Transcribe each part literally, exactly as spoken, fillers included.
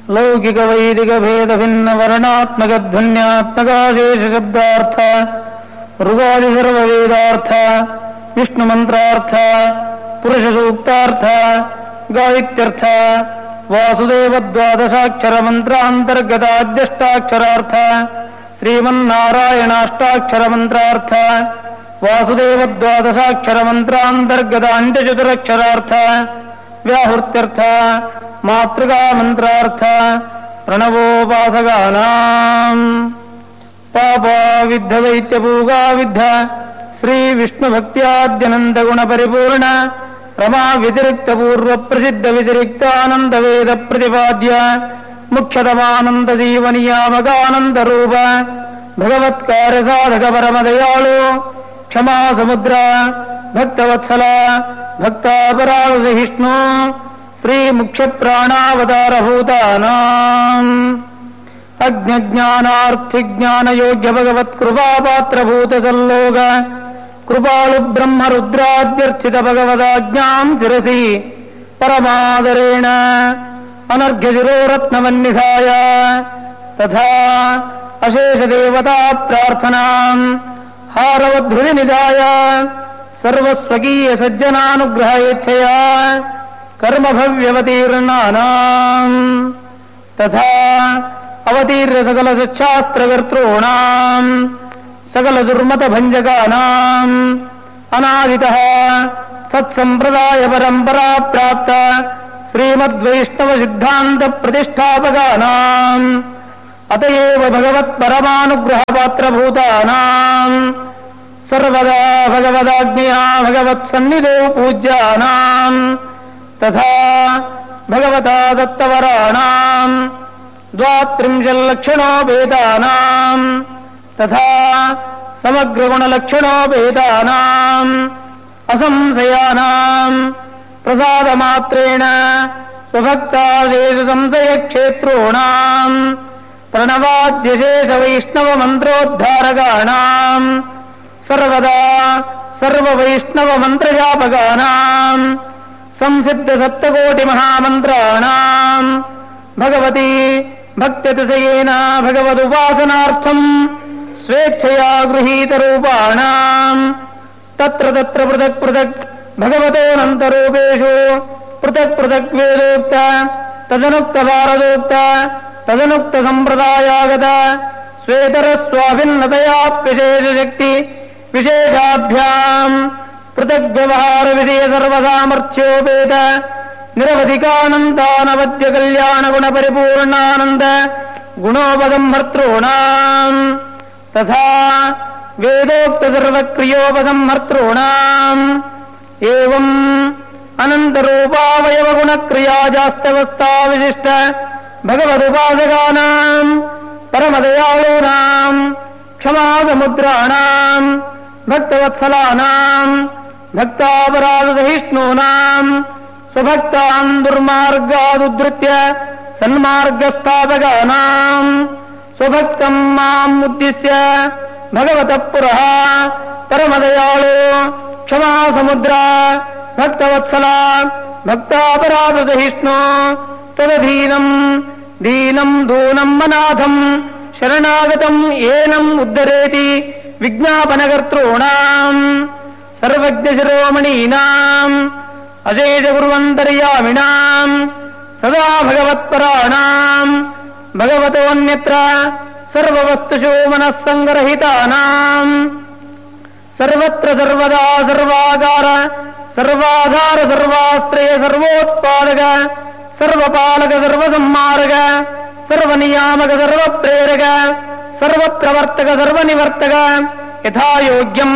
ಲೌಕಿಕ ವೈದಿಕ ಭೇದ ಭಿನ್ನ ವರ್ಣಾತ್ಮಕ ಧ್ವನ್ಯಾತ್ಮಕಾಶೇಷ ಶಬ್ದಾರ್ಥ ಋಗಾದಿ ಸರ್ವ ವೇದಾರ್ಥ ವಿಷ್ಣು ಮಂತ್ರಾರ್ಥ ಪುರುಷ ಸೂಕ್ತಾರ್ಥ ಗಾಯತ್ಯರ್ಥ ವಾಸುದೇವ ದ್ವಾದಶಾಕ್ಷರ ಮಂತ್ರಾಂತರ್ಗತಾದ್ಯಷ್ಟಾಕ್ಷರಾರ್ಥ ಶ್ರೀಮನ್ನಾರಾಯಣಾಷ್ಟಾಕ್ಷರ ಮಂತ್ರಾರ್ಥ ವಾಸುದೇವ ದ್ವಾದಶಾಕ್ಷರ ಮಂತ್ರಾಂತರ್ಗತ ಅಂತ್ಯಚತುರಕ್ಷರಾರ್ಥ ವ್ಯಾಹೃತ್ಯರ್ಥ ಮಾತೃಗಾ ಮಂತ್ರಾರ್ಥ ಪ್ರಣವೋಪಾಸಗಾನಾಂ ಪಾಪಾ ವಿದ್ಧ ದೈತ್ಯ ಭೂಗಾ ವಿದ್ಧ ಶ್ರೀ ವಿಷ್ಣು ಭಕ್ತ್ಯಾದ್ಯನಂತ ಗುಣ ಪರಿಪೂರ್ಣ ರಮಾ ವ್ಯತಿರಿಕ್ತ ಪೂರ್ವ ಪ್ರಸಿದ್ಧ ವ್ಯತಿರಿಕ್ತಾನಂದ ವೇದ ಪ್ರತಿಪಾದ್ಯ ಮುಖ್ಯತಮಾನಂದ ಜೀವನಿಯಾಮಕಾನಂದ ರೂಪ ಭಗವತ್ಕಾರ್ಯ ಸಾಧಕ ಪರಮದಯಾಳು ಕ್ಷಮಾ ಸಮುದ್ರ ಭಕ್ತವತ್ಸಲ ಭಕ್ತಾಪರಾಧ ವಿಷ್ಣು ಶ್ರೀ ಮುಖ್ಯ ಪ್ರಾಣಾವತಾರಭೂತಾನಾಂ ಅಜ್ಞಾನಾರ್ಥಿಜ್ಞಾನ ಯೋಗ್ಯ ಭಗವತ್ ಕೃಪಾಪಾತ್ರಭೂತ ಸಲ್ಲೋಗ ಕೃಪಾಳು ಬ್ರಹ್ಮ ರುದ್ರಾದ್ಯರ್ಚಿತ ಭಗವದಾಜ್ಞಾಂ ಶಿರಸಿ ಪರಮಾದರೇಣ ಅನರ್ಘ್ಯ ಶಿರೋರತ್ನವನ್ನಿಧಾಯ ತಥಾ ಅಶೇಷ ದೇವತಾ ಪ್ರಾರ್ಥನಾಂ ಹಾರವಧೃತಿ ನಿಧಾಯ ಸರ್ವಸ್ವಕೀಯ ಸಜ್ಜನಾನುಗ್ರಹ ಯೇಚ್ಛಯ ಕರ್ಮಭವ್ಯವತೀರ್ಣಾನಾಂ ತಥಾ ಅವತೀರ್ಯ ಸಕಲ ಸಚ್ಛಾಸ್ತ್ರಕರ್ತॄಣಾಂ ಸಕಲ ದುರ್ಮತ ಭಂಜಕಾನಾಂ ಅನಾದಿತಃ ಸತ್ಸಂಪ್ರದಾಯ ಪರಂಪರಾ ಪ್ರಾಪ್ತ ಶ್ರೀಮದ್ವೈಷ್ಣವ ಸಿದ್ಧಾಂತ ಪ್ರತಿಷ್ಠಾಪಕಾನಾಂ ಅತಯೇವ ಭಗವತ್ ಪರಮಾನುಗ್ರಹ ಪಾತ್ರಭೂತಾನಾಂ ಸರ್ವದಾ ಭಗವದಾಜ್ಞೆಯ ಭಗವತ್ ಸನ್ನಿಧೋ ಪೂಜ್ಯಾನಾಂ ತಥಾ ಭಗವತಾ ದತ್ತವರಾಣಾಂ ದ್ವಾತ್ರಿಂಶಲ್ಲಕ್ಷಣೋ ಭೇದಾನಾಂ ತಥಾ ಸಮಗ್ರಗುಣಲಕ್ಷಣೋ ಭೇದಾನಾಂ ಅಸಂಶಯಾನಾಂ ಪ್ರಸಾದ ಮಾತ್ರೇಣ ಸ್ವಭಕ್ತಾದೇಶ ಸಂಶಯ ಕ್ಷೇತ್ರೋಣಾಂ ಪ್ರಣವಾದ್ಯಶೇಷ ವೈಷ್ಣವ ಮಂತ್ರೋದ್ಧಾರಕಾಣಾಂ ಸರ್ವದಾ ಸರ್ವ ವೈಷ್ಣವ ಮಂತ್ರಜಾಪಕಾನಾಂ ಸಂಸಿದ್ಧ ಸಪ್ತಕೋಟಿ ಮಹಾಮಂತ್ರಾಣಾಂ ಭಗವತಿ ಭಕ್ತ್ಯತಿಶಯೇನ ಭಗವದುಪಾಸನಾರ್ಥಂ ಸ್ವೇಚ್ಛಯಾ ಗೃಹೀತ ರೂಪಾಣಾಂ ತತ್ರ ತತ್ರ ಪೃಥಕ್ ಪೃಥಕ್ ಭಗವತೋನಂತರೂಪೇಷು ಪೃಥಕ್ ಪೃಥಕ್ ವೇದೋಕ್ತ ತದನುಕ್ತ ಭಾರದೋಕ್ತ ತದನುಕ್ತ ಸಂಪ್ರದಾಯಾಗತ ಸ್ವೇತರ ಸ್ವಾಭಿನ್ನತಯಾಪ್ಯಶೇಷ ಶಕ್ತಿ ವಿಶೇಷಾಭ್ಯಾಂ ಪೃಥಕ್ ವ್ಯವಹಾರ ವಿಧೇಯ ಸರ್ವಸಾಮರ್ಥ್ಯೋಪೇತ ನಿರವಧಿಕಾನಂದಾನವದ್ಯ ಕಲ್ಯಾಣ ಗುಣ ಪರಿಪೂರ್ಣಾನಂದ ಗುಣೋಪಸಂಹರ್ತॄಣಾಂ ತಥಾ ವೇದೋಕ್ತ ಸರ್ವಕ್ರಿಯೋಪಸಂಹರ್ತॄಣಾಂ ಏವಂ ಅನಂತರೂಪಾವಯವ ಗುಣಕ್ರಿಯಾಜಾಸ್ತವಸ್ಥಾ ವಿಶಿಷ್ಟ ಭಗವದುಪಾಸಕಾನಾಂ ಪರಮದಯಾಳೂನಾಂ ಕ್ಷಮಾ ಸಮುದ್ರಾಣಾಂ ಭಕ್ತವತ್ಸಲಾನಾಂ ಭಕ್ತಾಪರಾಧಸಹಿಷ್ಣೂನಾಂ ಸ್ವಭಕ್ತಾನ್ ದುರ್ಮಾರ್ಗಾದುದ್ಧೃತ್ಯ ಸನ್ಮಾರ್ಗಸ್ಥಾಪಕಾನಾಂ ಸ್ವಭಕ್ತಂ ಮಾಂ ಉದ್ದಿಶ್ಯ ಭಗವತಃ ಪುರಃ ಪರಮದಯಾಳು ಕ್ಷಮಾ ಸಮುದ್ರ ಭಕ್ತವತ್ಸಲ ಭಕ್ತಾಪರಾಧಸಹಿಷ್ಣು ತದಧೀನಂ ದೀನಂ ದೂನಂ ಅನಾಥಂ ಶರಣಾಗತಂ ಏನಂ ಉದ್ಧರೇತಿ ವಿಜ್ಞಾಪನಕರ್ತॄಣಾಂ ಸರ್ವಜ್ಞ ಶಿರೋಮಣೀನಾಂ ಅಶೇಷ ಗುರುವಂತರ್ಯಾಮಿಣಾಂ ಸದಾ ಭಗವತ್ಪರಾಣಾಂ ಭಗವತೋನ್ಯತ್ರ ಸರ್ವವಸ್ತುಷು ಮನಸ್ಸಂಗರಹಿತಾನಾಂ ಸರ್ವತ್ರ ಸರ್ವದಾ ಸರ್ವಾಗಾರ ಸರ್ವಾಧಾರ ಸರ್ವಾಶ್ರಯ ಸರ್ವೋತ್ಪಾದಕ ಸರ್ವಪಾಲಕ ಸರ್ವಸಂಹಾರಕ ಸರ್ವನಿಯಾಮಕ ಸರ್ವಪ್ರೇರಕ ಸರ್ವಪ್ರವರ್ತಕ ಸರ್ವನಿವರ್ತಕ ಯಥಾಯೋಗ್ಯಂ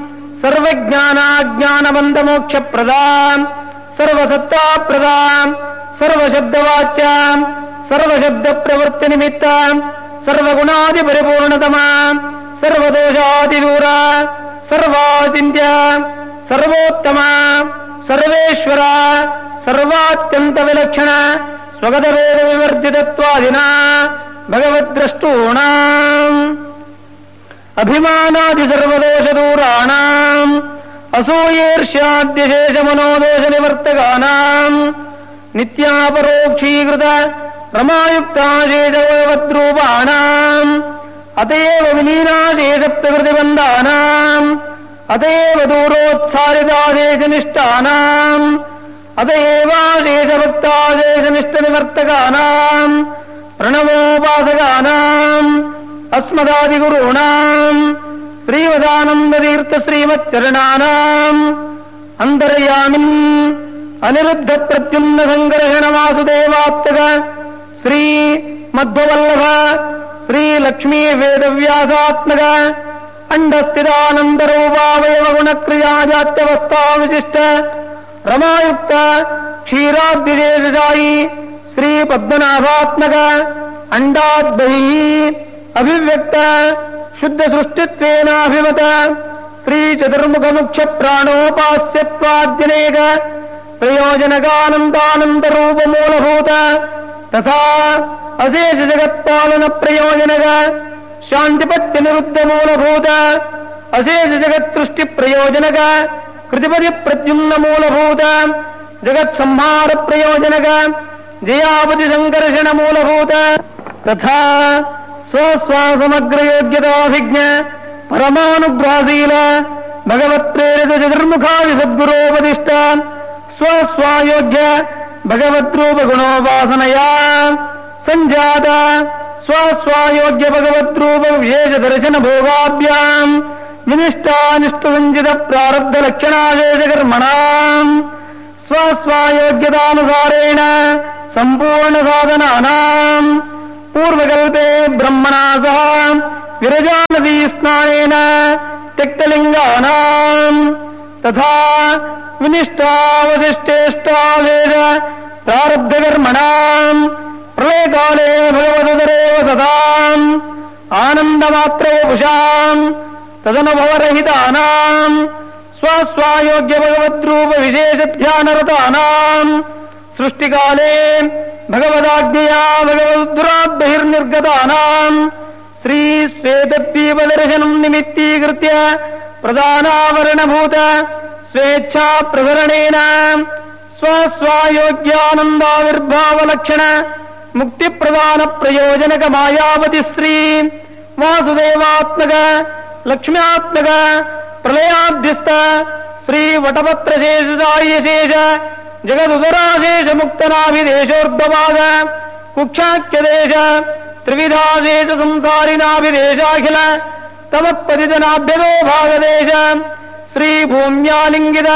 ಸರ್ವಜ್ಞಾನಾಜ್ಞಾನಬಂಧಮೋಕ್ಷಪ್ರದಾಂ ಸರ್ವಸತ್ತಾಪ್ರದಾಂ ಸರ್ವಶಬ್ದವಾಚ್ಯಾಂ ಸರ್ವಶಬ್ದಪ್ರವೃತ್ತಿನಿಮಿತ್ತಾಂ ಸರ್ವಗುಣಾದಿಪರಿಪೂರ್ಣತಮಾಂ ಸರ್ವದೋಷಾದಿದೂರ ಸರ್ವಾಚಿಂತ್ಯ ಸರ್ವೋತ್ತಮ ಸರ್ವೇಶ್ವರ ಸರ್ವಾತ್ಯಂತ ವಿಲಕ್ಷಣ ಸ್ವಗತವೇದ ವಿವರ್ಜಿತತ್ವಾದಿನ ಭಗವದ್ದ್ರಷ್ಟೂಣಾಂ ಅಭಿಮಾನಾದಿ ಸರ್ವದೋಷದೂರಾಣಾಂ ಅಸೂಯೇರ್ಷ್ಯಾದ್ಯಶೇಷ ಮನೋದೋಷ ನಿವರ್ತಕಾನಾಂ ನಿತ್ಯಾಪರೋಕ್ಷೀಕೃತ ರಮಾಯುಕ್ತಾಶೇಷವದ್ರೂಪಾಣಾಂ ಅತೇವ ವಿಲೀನಾಶೇಷ ಪ್ರಕೃತಿಬಂಧಾನಾಂ ಅತೇವ ದೂರೋತ್ಸಾರಿತಾಶೇಷನಿಷ್ಠಾನಾಂ ಅತೇವಾಶೇಷಭಕ್ತಾಶೇಷನಿಷ್ಠನಿವರ್ತಕಾನಾಂ ಪ್ರಣವೋಪಾಸಕಾನಾಂ ಅಸ್ಮದಾದಿಗುರುಣಾಂ ಶ್ರೀಮದಾನಂದತೀರ್ಥ ಶ್ರೀಮಚ್ಚರಣಾನಾಂ ಅಂತರ್ಯಾಮಿನ್ ಅನಿರುದ್ಧ ಪ್ರತ್ಯುಮ್ನ ಸಂಕರ್ಷಣ ವಾಸುದೇವಾತ್ಮಕ ಶ್ರೀ ಮಧ್ವವಲ್ಲಭ ಶ್ರೀ ಲಕ್ಷ್ಮೀ ವೇದವ್ಯಾಸಾತ್ಮಕ ಅಂಡಸ್ಥಿತಾನಂದರೂಪಾವಯವ ಗುಣಕ್ರಿಯಾಜಾತ್ಯವಸ್ಥಾ ವಿಶಿಷ್ಟ ರಮಾಯುಕ್ತ ಕ್ಷೀರಾದ್ವಿಜೇಶಾಯಿ ಶ್ರೀ ಪದ್ಮನಾಭಾತ್ಮಕ ಅಂಡಾದ್ಬಹಿ ಅಭಿವ್ಯಕ್ತ ಶುದ್ಧ ಸೃಷ್ಟಿತ್ವೇನಾಭಿಮತ ಶ್ರೀ ಚತುರ್ಮುಖ ಮುಖ್ಯ ಪ್ರಾಣೋಪಾಸ್ಯತ್ವಾದ್ಯನೇಕ ಪ್ರಯೋಜನಕಾನಂದಾನಂದ ರೂಪ ಮೂಲಭೂತ ತಥಾ ಅಶೇಷ ಜಗತ್ಪಾಲನ ಪ್ರಯೋಜನಕ ಶಾಂತಿಪತ್ಯ ನಿರುದ್ಧ ಮೂಲಭೂತ ಅಶೇಷ ಜಗತ್ಸೃಷ್ಟಿ ಪ್ರಯೋಜನಕ ಕೃತಿಪದಿ ಪ್ರದ್ಯುಮ್ನ ಮೂಲಭೂತ ಜಗತ್ ಸಂಹಾರ ಪ್ರಯೋಜನಕ ಜಯಾಪತಿ ಸಂಕರ್ಷಣ ಮೂಲಭೂತ ತಥಾ ಸ್ವಸ್ವಾಸಮಗ್ರ ಯೋಗ್ಯತಾಭಿಜ್ಞ ಪರಮಾನುಗ್ರಹಶೀಲ ಭಗವತ್ಪ್ರೇರಿತ ಚತುರ್ಮುಖಾದಿ ಸದ್ಗುರೋಪದಿಷ್ಟ ಸ್ವಸ್ವಾಯೋಗ್ಯ ಭಗವದ್ರೂಪ ಗುಣೋಪಾಸನಯ ಸಂಜಾತ ಸ್ವಸ್ವಾಯೋಗ್ಯ ಭಗವದ್ರೂಪ ವಿಶೇಷ ದರ್ಶನ ಭೋಗಾಭ್ಯಾಂ ವಿನಿಷ್ಟಾನಿಷ್ಠ ಸಂಚಿತ ಪ್ರಾರಬ್ಧ ಲಕ್ಷಣಾಶೇಷ ಕರ್ಮಣಾಂ ಸ್ವಸ್ವಾಯೋಗ್ಯತಾನುಸಾರೇಣ ಸಂಪೂರ್ಣ ಸಾಧನಾನಾಂ ಪೂರ್ವಕಲ್ಪೆ ಬ್ರಹ್ಮಣಾ ಸಹ ವಿರಜಾ ನದೀ ಸ್ನಾನೇನ ತ್ಯಕ್ತಲಿಂಗಾನಾಂ ತಥಾ ವಿನಿಷ್ಟಾವಶಿಷ್ಟೇಷ್ಟಾವೇದ ಪ್ರಾರಬ್ಧಕರ್ಮಣಾಂ ಪ್ರಳಯಕಾಲೇ ಭಗವದರೇವ ಸದಾಂ ಆನಂದಮಾತ್ರವಪುಷಾಂ ತದನುಭವರಹಿತಾನಾಂ ಸ್ವಸ್ವಾಯೋಗ್ಯ ಭಗವದ್ರೂಪ ವಿಶೇಷ ಧ್ಯಾನರತಾನಾಂ ಸೃಷ್ಟಿಕಾಲೇ ಭಗವದಾಜ್ಞೆಯಾ ಭಗವದ್ದುರಾದ್ಬಹಿರ್ನಿರ್ಗತಾನಾಂ ಶ್ರೀ ಶ್ವೇತದ್ವೀಪದರ್ಶನಂ ನಿಮಿತ್ತೀಕೃತ್ಯ ಪ್ರಧಾನಾವರಣಭೂತ ಸ್ವೇಚ್ಛಾ ಪ್ರಸರಣೇನ ಸ್ವಸ್ವಾಯೋಗ್ಯಾನಂದಾವಿರ್ಭಾವಲಕ್ಷಣ ಮುಕ್ತಿಪ್ರದಾನ ಪ್ರಯೋಜನಕ ಮಾಯಾವತಿ ಶ್ರೀ ವಾಸುದೇವಾತ್ಮಕ ಲಕ್ಷ್ಮ್ಯಾತ್ಮಕ ಪ್ರಳಯಾಧ್ಯಸ್ಥ ಶ್ರೀ ವಟಪತ್ರಶೇಷಾಯಶೇಷ ಜಗದುದರಾಶೇಷ ಮುಕ್ತನಾಭಿದೇಶೋರ್ಧವಾದ ಕುಕ್ಷಾಖ್ಯದೇಶ ತ್ರಿವಿಧಾದೇಶ ಸಂಸಾರಿನಾಭಿದೇಶಾಖಿಲ ತಮತ್ಪತಿತನಾಭ್ಯದೋ ಭಾಗದೇಶ ಶ್ರೀ ಭೂಮ್ಯಾಲಿಂಗಿತ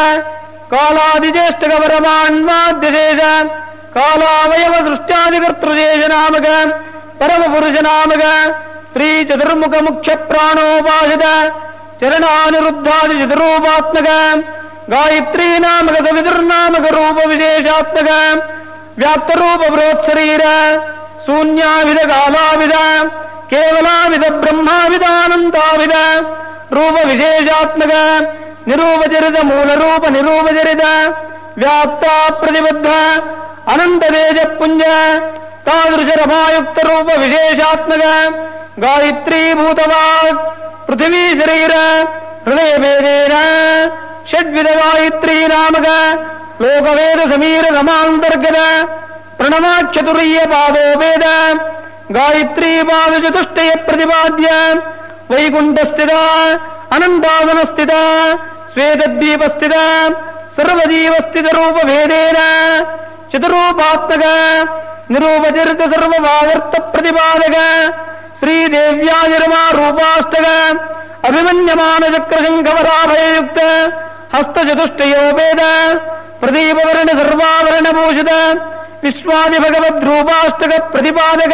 ಕಾಲಾದಿಜ್ಯೇಷ್ಠಗವರಮಾನ್ವಾದ್ಯಶೇಷ ಕಾಲಾವಯವ ದೃಷ್ಟ್ಯಾದಿಕರ್ತೃಶೇಷ ನಾಮಕ ಪರಮಪುರುಷ ನಾಮಕ ಶ್ರೀ ಚತುರ್ಮುಖ ಮುಖ್ಯ ಪ್ರಾಣೋಪಾಸಿತ ಚರಣಾನಿರುದ್ಧಾದಿ ಚತುರೂಪಾತ್ಮಕ ಗಾಯತ್ರೀ ನಾಮಕ ಸವಿದುರ್ನಾಮಕ ರೂಪ ವಿಶೇಷಾತ್ಮಕ ವ್ಯಾಪ್ತರೂಪ ಬೃಹತ್ಶರೀರ ಶೂನ್ಯಾವಿಧ ಕಾಲಾವಿಧ ಕೇವಲಾವಿಧ ಬ್ರಹ್ಮಾವಿಧಾನಂದಾವಿಧ ರೂಪ ವಿಶೇಷಾತ್ಮಕ ನಿರೂಪಚರಿತ ಮೂಲರೂಪ ನಿರೂಪಚರಿತ ವ್ಯಾಪ್ತ ಪ್ರತಿಬದ್ಧ ಅನಂತ ತೇಜ ಪುಂಜ ತಾದೃಶ ರಮಾಯುಕ್ತ ರೂಪ ವಿಶೇಷಾತ್ಮಕ ಗಾಯತ್ರೀ ಭೂತವಾಗ್ ಪೃಥಿವೀ ಶರೀರ ಹೃದಯ ಭೇದೇನ ಷಡ್ವಿಧ ಗಾಯತ್ರೀ ನಾಮಕ ಲೋಕವೇದ ಸಮೀರ ರಮಾಂತರ್ಗತ ಪ್ರಣವಾಕ್ಷತುರ್ಯ ಪಾದೋಪೇದ ಗಾಯತ್ರೀ ಪಾದ ಚತುಷ್ಟಯ ಪ್ರತಿಪಾದ್ಯ ವೈಕುಂಠಸ್ಥಿತ ಅನಂತಾವನಸ್ಥಿತ ಶ್ವೇತದ್ವೀಪಸ್ಥಿತ ಸರ್ವಜೀವಸ್ಥಿತ ರೂಪ ಭೇದೇನ ಚತುರೂಪಾತ್ಮಕ ನಿರೂಪಚರಿತ ಸರ್ವಭಾವರ್ಥ ಪ್ರತಿಪಾದಕ ಶ್ರೀದೇವ್ಯಾನಿರ್ಮಾ ರೂಪಾಷ್ಟಕ ಅಭಿಮನ್ಯಮಾನ ಚಕ್ರಶಂಖವರಾಭಯಯುಕ್ತ ಹಸ್ತಚತುಷ್ಟಯೋಪೇದ ಪ್ರದೀಪವರ್ಣ ಸರ್ವಾಭರಣಭೂಷಿತ ವಿಶ್ವಾದಿ ಭಗವದ್ರೂಪಾಷ್ಟಕ ಪ್ರತಿಪಾದಕ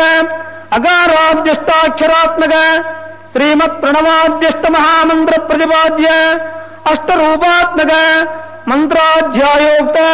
ಅಕಾರಾದ್ಯಷ್ಟಾಕ್ಷರಾತ್ಮಕ ಶ್ರೀಮತ್ ಪ್ರಣವಾದ್ಯಷ್ಟ ಮಹಾಮಂತ್ರ ಪ್ರತಿಪಾದ್ಯ ಅಷ್ಟರೂಪಾತ್ಮಕ ಮಂತ್ರಾಧ್ಯಾಯೋಕ್ತ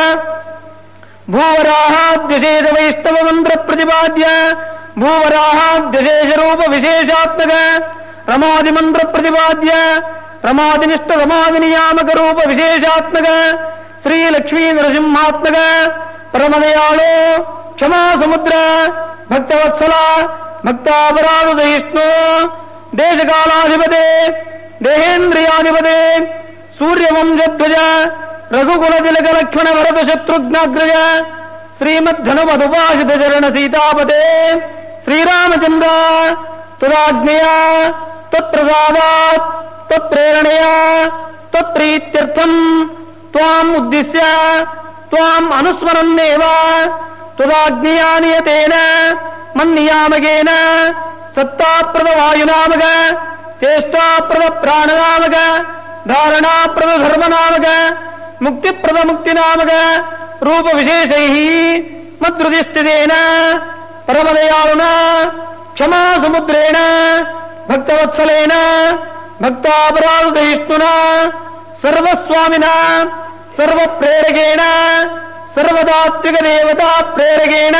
ಭೂವರಾಹಾದ್ಯಶೇಷ ವೈಷ್ಣವ ಮಂತ್ರ ಪ್ರತಿಪಾದ್ಯ ಭೂವರಾಹಾದ್ಯಶೇಷ ರೂಪ ವಿಶೇಷಾತ್ಮಕ ರಮಾದಿ ಮಂತ್ರ ಪ್ರತಿಪಾದ್ಯ ರಮಾದಿನಿಷ್ಠ ರಮಾದಿ ನಿಯಾಮಕ ರೂಪ ವಿಶೇಷಾತ್ಮಕ ಶ್ರೀ ಲಕ್ಷ್ಮೀ ನರಸಿಂಹಾತ್ಮಕ ಪರಮದಯಾಳು ಕ್ಷಮಾ ಸಮುದ್ರ ಭಕ್ತವತ್ಸಲ ಭಕ್ತಾಪರಾಧ ಸಹಿಷ್ಣು ದೇಶಕಾಲಾಧಿಪತೆ ದೇಹೇಂದ್ರಿಯಾಧಿಪತೆ ಸೂರ್ಯವಂಶಧ್ವಜ ರಘುಕುಲ ತಿಲಕ ಲಕ್ಷ್ಮಣ ಭರತ ಶತ್ರುಘ್ನಾಗ್ರಜ ಶ್ರೀಮದ್ಧನುಮಧುಭಾಷಿತ ಸೀತಾಪತೆ ಶ್ರೀರಾಮಚಂದ್ರ ತುರಾಜ್ಞೆಯ ತ್ವತ್ಪ್ರಸಾದಾತ್ ತ್ವತ್ಪ್ರೇರಣೆಯ ತ್ವತ್ಪ್ರೀತ್ಯರ್ಥಂ ತ್ವಾಂ ಉದ್ದಿಶ್ಯ ತ್ವಾಂ ಅನುಸ್ಮರನ್ನೇವ ತುರಾಜ್ಞೆಯ ನಿಯತೇನ ಮನ್ನಿಯಾಮಕೇನ ಸತ್ತಾಪ್ರದ ವಾಯುನಾಮಕ ಚೇಷ್ಟಾಪ್ರದ ಪ್ರಾಣನಾಮಕ ಧಾರಣಾಪ್ರದ ಧರ್ಮನಾಮಕ ಮುಕ್ತಿಪ್ರದ ಮುಕ್ತಿನಾಮಕ ರೂಪ ವಿಶೇಷೈ ಮದ್ರುದಿಷ್ಟಿದೇನ ಪರಮದಯಾಳುನ ಕ್ಷಮಾ ಸಮುದ್ರೇಣ ಭಕ್ತವತ್ಸಲೇನ ಭಕ್ತಾಪರಾಧಯಿಷ್ಣುನ ಸರ್ವಸ್ವಾಮಿನ ಸರ್ವಪ್ರೇರಕೇಣ ಸರ್ವದಾತ್ವಿಕ ದೇವತಾ ಪ್ರೇರಕೇಣ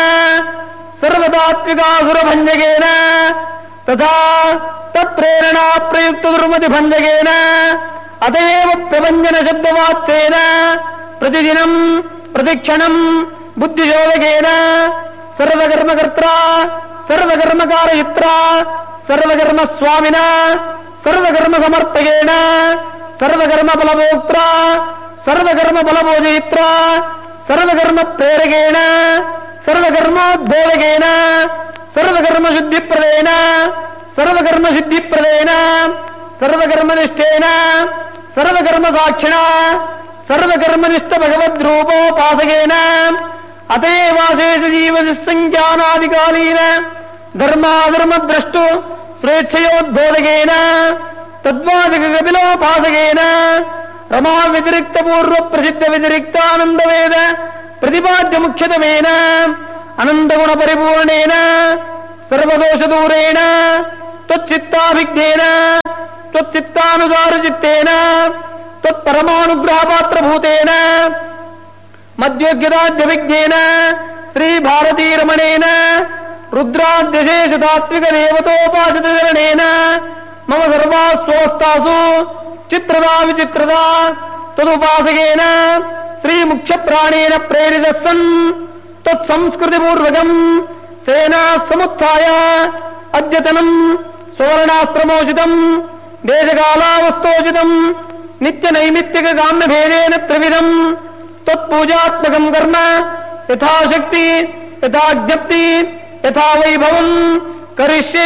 ಸರ್ವದಾತ್ವಿಕಾಸುರಭಂಜಕೇನ ತಥಾ ತತ್ಪ್ರೇರಣಾ ಪ್ರಯುಕ್ತ ದುರ್ಮತಿ ಭಂಜಕೇನ ಅತಯೇವ ಪ್ರಭಂಜನ ಶಬ್ದವಾಚ್ಯೇನ ಪ್ರತಿದಿನಂ ಪ್ರತಿಕ್ಷಣಂ ಬುದ್ಧಿಶೋಧಕೇನ ಸರ್ವಕರ್ಮಕರ್ತ್ರ ಸರ್ವಕರ್ಮಕಾರಯಿತ್ರ ಸರ್ವಕರ್ಮ ಸ್ವಾಮಿನ ಸರ್ವಕರ್ಮ ಸಮರ್ಥಕೇನ ಸರ್ವಕರ್ಮ ಫಲಭೋಕ್ತ್ರ ಸರ್ವಕರ್ಮ ಫಲಭೋಜಯಿತ್ರ ಸರ್ವಕರ್ಮ ಪ್ರೇರಕೇಣ ಸರ್ವಕರ್ಮೋದ್ಬೋಧಕೇನ ಸರ್ವಕರ್ಮ ಶುದ್ಧಿಪ್ರದೇನ ಸರ್ವಕರ್ಮ ಸಿದ್ಧಿಪ್ರದೇನ ಸರ್ವಕರ್ಮನಿಷ್ಠೇನ ಸರ್ವಕರ್ಮ ಸಾಕ್ಷಿಣ ಸರ್ವಕರ್ಮನಿಷ್ಠ ಭಗವದ್ರೂಪೋಪಾಸಕೇನ ಅತೇವಾಶೇಷ ಜೀವಸಂಖ್ಯಾನಾದಿಕಾಲೀನ ಧರ್ಮಾಧರ್ಮದ್ರಷ್ಟು ಸ್ವೇಚ್ಛಯೋದ್ಬೋಧಕೇನ ತದ್ವಾದಕ ಕಪಿಲೋಪಾಸಕೇನ ರಮಾ ವ್ಯತಿರಿಕ್ತ ಪೂರ್ವ ಪ್ರಸಿದ್ಧ ವ್ಯತಿರಿಕ್ತಾನಂದವೇದ ಪ್ರತಿಪಾದ್ಯ ಮುಖ್ಯತಮೇನ ಅನಂತಗುಣ ಪರಿಪೂರ್ಣೇನ ಸರ್ವದೋಷ ದೂರೇಣ ತ್ವಚ್ಚಿತ್ತಾಭಿಜ್ಞೇನ ತ್ವಚ್ಚಿತ್ತಾನುಸಾರ ಚಿತ್ತೇನ ತ್ವತ್ಪರಮಾನುಗ್ರಹ ಪಾತ್ರಭೂತೇನ ಮಧ್ಯೋಗ್ಯದಾದ್ಯವಿಜ್ಞೇನ ಶ್ರೀ ಭಾರತೀರಮಣೇನ ರುದ್ರಾದ್ಯಶೇಷ ತಾತ್ವಿಕ ದೇವತೋಪಾಸಿತರಣೇನ ಮಮ ಸರ್ವಾಸ್ವಸ್ಥಾಸು ಚಿತ್ರದ ವಿಚಿತ್ರದ ತದುಪಾಸಕೇನ ಶ್ರೀ ಮುಖ್ಯ ಪ್ರಾಣೇನ ಪ್ರೇರಿತ ಸನ್ ತತ್ಸಂಸ್ಕೃತಿಪೂರ್ವಕಂ ಸೇನಾ ಸಮುತ್ಥಾಯ ಅದ್ಯತನಂ ಸುವರ್ಣಾಶ್ರಮೋಚಿತಂ ದೇಶಕಾಲಾವಸ್ಥೋಚಿತಂ ನಿತ್ಯ ನೈಮಿತ್ತಿಕ ಕಾಮ್ಯಭೇದೇನ ತ್ರಿವಿಧಂ ತತ್ಪೂಜಾತ್ಮಕಂ ಕರ್ಮ ಯಥಾಶಕ್ತಿ ಯಥಾಜ್ಞಪ್ತಿ ಯಥಾ ವೈಭವಂ ಕರಿಷ್ಯೆ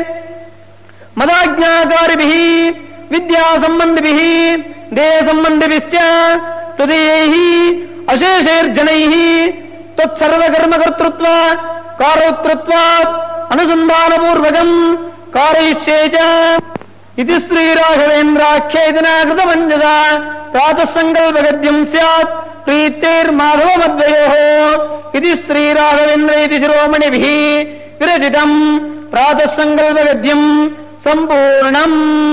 ಮದಾಜ್ಞಾಕಾರಿಭಿಃ ವಿದ್ಯಾ ಸಂಬಂಧಿಭಿಃ ದೇಹ ಸಂಬಂಧಿಭಿಶ್ಚ ತದೀಯೈಃ ಅಶೇಷೈರ್ಜನೈಃ ತತ್ಸರ್ವಕರ್ಮಕರ್ತೃತ್ವ ಕಾರೋಕ್ತೃತ್ವಾತ್ ಅನುಸಂಧಾನಪೂರ್ವಕಂ ಕಾರಯಿಷ್ಯೇ ಚ ಇತಿ ಶ್ರೀರಾಘವೇಂದ್ರಾಖ್ಯೇತನ ಕೃತಪಂಚದ ಪ್ರಾತಃ ಸಂಕಲ್ಪಗದ್ಯಂ ಸ್ಯಾತ್ ಪ್ರೀತೈರ್ಮಾಧವಮದ್ವಯೋಃ ಇತಿ ಶ್ರೀರಾಘವೇಂದ್ರ ಇತಿ ಶಿರೋಮಣಿಭಿಃ ವಿರಚಿತಂ ಪ್ರಾತಃ ಸಂಕಲ್ಪಗದ್ಯಂ ಸಂಪೂರ್ಣಂ.